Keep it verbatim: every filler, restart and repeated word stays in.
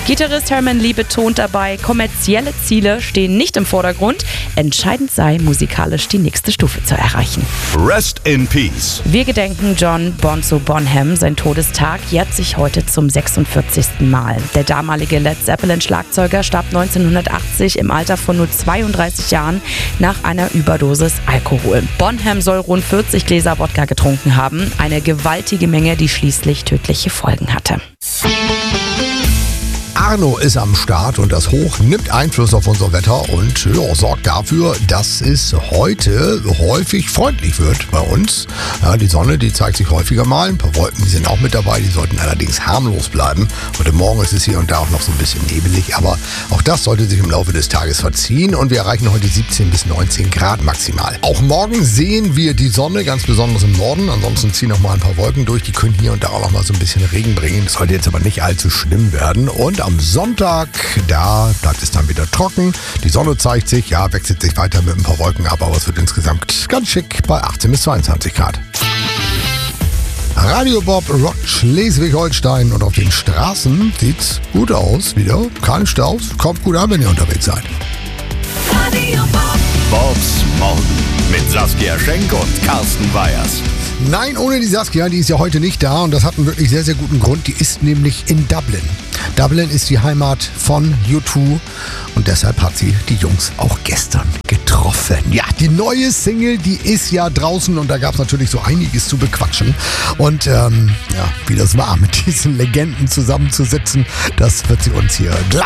Gitarrist Herman Lee betont dabei, kommerzielle Ziele stehen nicht im Vordergrund. Entscheidend sei, musikalisch die nächste Stufe zu erreichen. Rest in Peace. Wir gedenken John Bonzo Bonham. Sein Todestag jährt sich heute zum sechsundvierzigsten Mal. Der damalige Led Zeppelin-Schlagzeuger starb neunzehnhundertachtzig im Alter von nur zweiunddreißig Jahren nach einer Überdosis Alkohol. Bonham soll rund vierzig Gläser Wodka getrunken haben. Eine gewaltige Menge, die schließlich tödliche Folgen hatte. Arno ist am Start und das Hoch nimmt Einfluss auf unser Wetter und ja, sorgt dafür, dass es heute häufig freundlich wird bei uns. Ja, die Sonne, die zeigt sich häufiger mal. Ein paar Wolken, die sind auch mit dabei, die sollten allerdings harmlos bleiben. Heute Morgen ist es hier und da auch noch so ein bisschen nebelig, aber auch das sollte sich im Laufe des Tages verziehen und wir erreichen heute siebzehn bis neunzehn Grad maximal. Auch morgen sehen wir die Sonne, ganz besonders im Norden. Ansonsten ziehen noch mal ein paar Wolken durch, die können hier und da auch noch mal so ein bisschen Regen bringen. Das sollte jetzt aber nicht allzu schlimm werden. Und am Sonntag, da bleibt es dann wieder trocken. Die Sonne zeigt sich, ja, wechselt sich weiter mit ein paar Wolken ab, aber es wird insgesamt ganz schick bei achtzehn bis zweiundzwanzig Grad. Radio Bob rockt Schleswig-Holstein und auf den Straßen sieht's gut aus wieder. Kein Stau, kommt gut an, wenn ihr unterwegs seid. Radio Bob. Bobs Morgen mit Saskia Schenk und Carsten Weyers. Nein, ohne die Saskia, die ist ja heute nicht da und das hat einen wirklich sehr, sehr guten Grund. Die ist nämlich in Dublin. Dublin ist die Heimat von U zwei und deshalb hat sie die Jungs auch gestern getroffen. Ja, die neue Single, die ist ja draußen und da gab es natürlich so einiges zu bequatschen. Und ähm, ja, wie das war, mit diesen Legenden zusammenzusitzen, das wird sie uns hier gleich